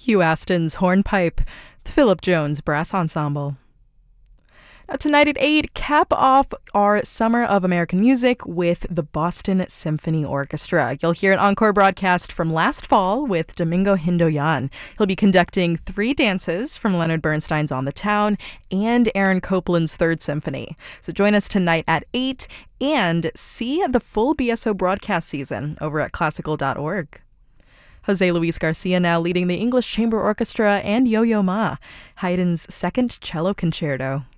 Hugh Aston's hornpipe, the Philip Jones Brass Ensemble. Now tonight at 8, cap off our Summer of American Music with the Boston Symphony Orchestra. You'll hear an encore broadcast from last fall with Domingo Hindoyan. He'll be conducting 3 dances from Leonard Bernstein's On the Town and Aaron Copland's Third Symphony. So join us tonight at 8 and see the full BSO broadcast season over at classical.org. Jose Luis Garcia now leading the English Chamber Orchestra and Yo-Yo Ma, Haydn's Second Cello Concerto.